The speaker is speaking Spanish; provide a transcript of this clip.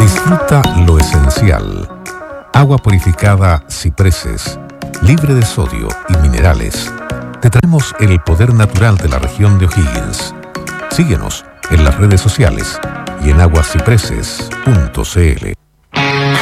Disfruta lo esencial. Agua purificada Cipreses, libre de sodio y minerales. Te traemos el poder natural de la región de O'Higgins. Síguenos en las redes sociales y en aguascipreses.cl.